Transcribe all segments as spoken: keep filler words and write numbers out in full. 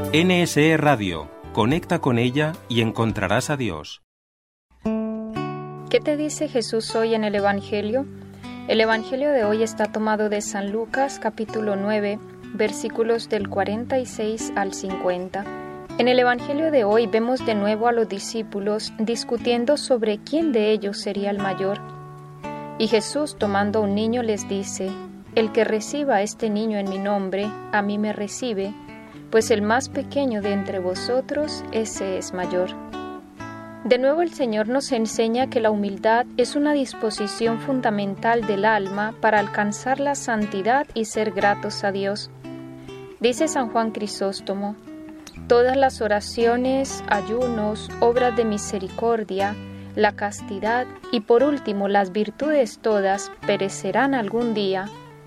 N S E Radio. Conecta con ella y encontrarás a Dios. ¿Qué te dice Jesús hoy en el Evangelio? El Evangelio de hoy está tomado de San Lucas, capítulo nueve, versículos del cuarenta y seis al cincuenta. En el Evangelio de hoy vemos de nuevo a los discípulos discutiendo sobre quién de ellos sería el mayor. Y Jesús, tomando a un niño, les dice: El que reciba a este niño en mi nombre, a mí me recibe, pues el más pequeño de entre vosotros, ese es mayor. De nuevo el Señor nos enseña que la humildad es una disposición fundamental del alma para alcanzar la santidad y ser gratos a Dios. Dice San Juan Crisóstomo: todas las oraciones, ayunos, obras de misericordia, la castidad y por último las virtudes todas perecerán algún día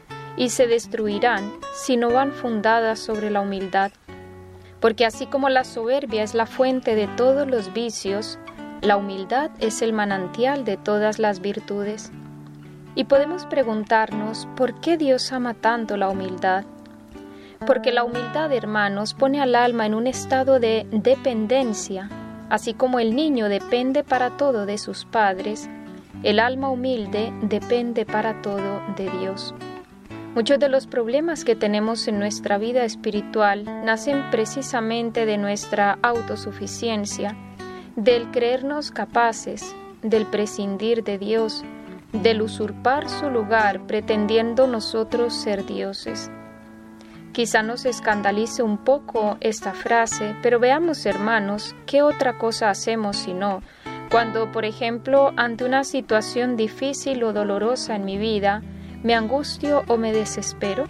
y se destruirán si no van fundadas sobre la humildad. Porque así como la soberbia es la fuente de todos los vicios, la humildad es el manantial de todas las virtudes. Y podemos preguntarnos, ¿por qué Dios ama tanto la humildad? Porque la humildad, hermanos, pone al alma en un estado de dependencia. Así como el niño depende para todo de sus padres, el alma humilde depende para todo de Dios. Muchos de los problemas que tenemos en nuestra vida espiritual nacen precisamente de nuestra autosuficiencia, del creernos capaces, del prescindir de Dios, del usurpar su lugar pretendiendo nosotros ser dioses. Quizá nos escandalice un poco esta frase, pero veamos, hermanos, ¿qué otra cosa hacemos si no? Cuando, por ejemplo, ante una situación difícil o dolorosa en mi vida, ¿me angustio o me desespero?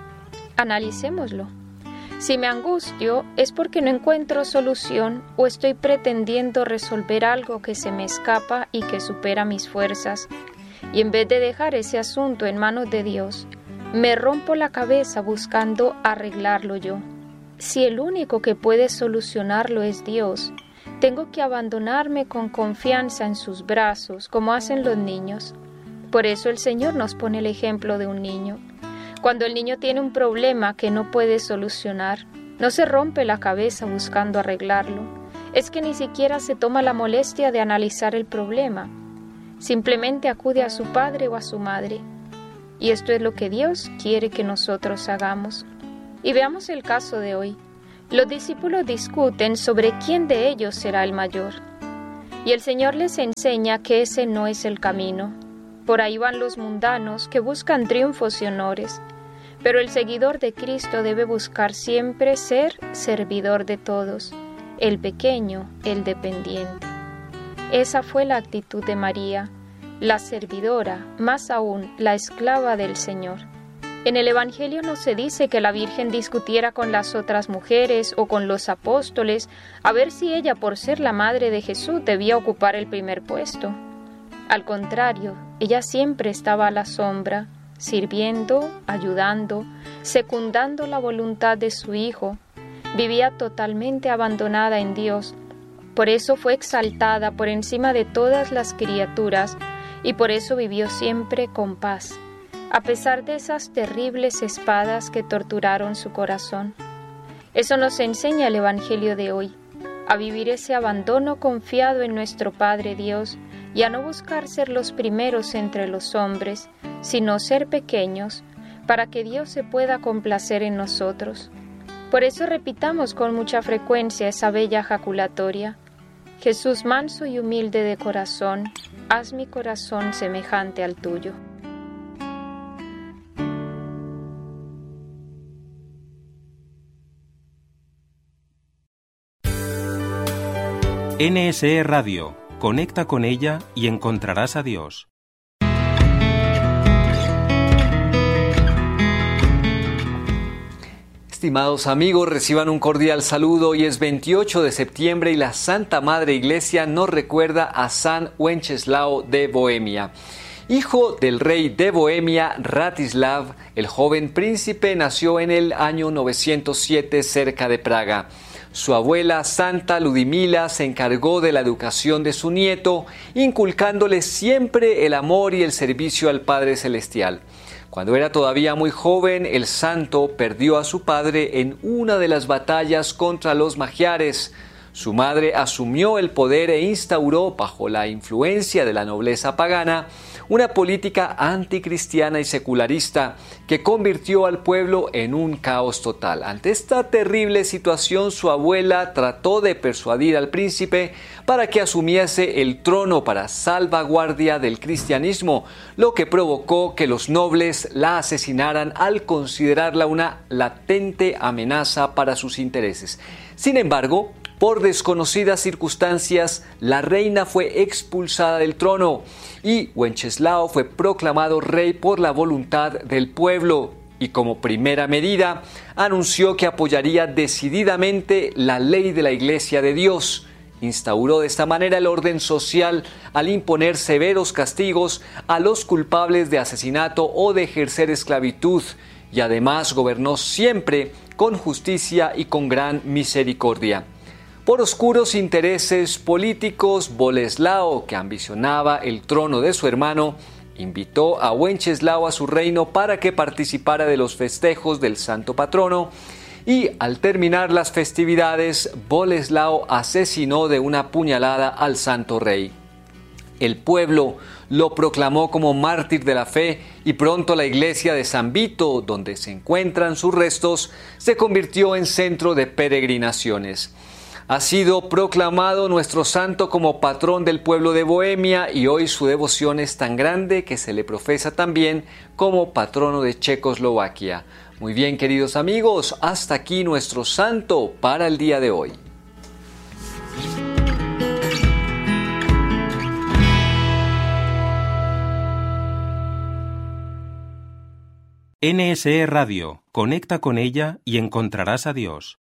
Analicémoslo. Si me angustio es porque no encuentro solución o estoy pretendiendo resolver algo que se me escapa y que supera mis fuerzas. Y en vez de dejar ese asunto en manos de Dios, me rompo la cabeza buscando arreglarlo yo. Si el único que puede solucionarlo es Dios, tengo que abandonarme con confianza en sus brazos, como hacen los niños. Por eso el Señor nos pone el ejemplo de un niño. Cuando el niño tiene un problema que no puede solucionar, no se rompe la cabeza buscando arreglarlo. Es que ni siquiera se toma la molestia de analizar el problema. Simplemente acude a su padre o a su madre. Y esto es lo que Dios quiere que nosotros hagamos. Y veamos el caso de hoy. Los discípulos discuten sobre quién de ellos será el mayor. Y el Señor les enseña que ese no es el camino. Por ahí van los mundanos que buscan triunfos y honores, pero el seguidor de Cristo debe buscar siempre ser servidor de todos, el pequeño, el dependiente. Esa fue la actitud de María, la servidora, más aún la esclava del Señor. En el Evangelio no se dice que la Virgen discutiera con las otras mujeres o con los apóstoles a ver si ella, por ser la madre de Jesús, debía ocupar el primer puesto. Al contrario, ella siempre estaba a la sombra, sirviendo, ayudando, secundando la voluntad de su Hijo. Vivía totalmente abandonada en Dios. Por eso fue exaltada por encima de todas las criaturas y por eso vivió siempre con paz, a pesar de esas terribles espadas que torturaron su corazón. Eso nos enseña el Evangelio de hoy, a vivir ese abandono confiado en nuestro Padre Dios, y a no buscar ser los primeros entre los hombres, sino ser pequeños, para que Dios se pueda complacer en nosotros. Por eso repitamos con mucha frecuencia esa bella jaculatoria: Jesús manso y humilde de corazón, haz mi corazón semejante al tuyo. N S E Radio. Conecta con ella y encontrarás a Dios. Estimados amigos, reciban un cordial saludo. Hoy es veintiocho de septiembre y la Santa Madre Iglesia nos recuerda a San Wenceslao de Bohemia. Hijo del rey de Bohemia, Ratislav, el joven príncipe nació en el año novecientos siete cerca de Praga. Su abuela, Santa Ludmila, se encargó de la educación de su nieto, inculcándole siempre el amor y el servicio al Padre Celestial. Cuando era todavía muy joven, el santo perdió a su padre en una de las batallas contra los magiares. Su madre asumió el poder e instauró, bajo la influencia de la nobleza pagana, una política anticristiana y secularista que convirtió al pueblo en un caos total. Ante esta terrible situación, su abuela trató de persuadir al príncipe para que asumiese el trono para salvaguardia del cristianismo, lo que provocó que los nobles la asesinaran al considerarla una latente amenaza para sus intereses. Sin embargo, por desconocidas circunstancias, la reina fue expulsada del trono y Wenceslao fue proclamado rey por la voluntad del pueblo y, como primera medida, anunció que apoyaría decididamente la ley de la Iglesia de Dios. Instauró de esta manera el orden social al imponer severos castigos a los culpables de asesinato o de ejercer esclavitud, y además gobernó siempre con justicia y con gran misericordia. Por oscuros intereses políticos, Boleslao, que ambicionaba el trono de su hermano, invitó a Wenceslao a su reino para que participara de los festejos del santo patrono, y al terminar las festividades, Boleslao asesinó de una puñalada al santo rey. El pueblo lo proclamó como mártir de la fe y pronto la iglesia de San Vito, donde se encuentran sus restos, se convirtió en centro de peregrinaciones. Ha sido proclamado nuestro santo como patrón del pueblo de Bohemia y hoy su devoción es tan grande que se le profesa también como patrono de Checoslovaquia. Muy bien, queridos amigos, hasta aquí nuestro santo para el día de hoy. N S E Radio, conecta con ella y encontrarás a Dios.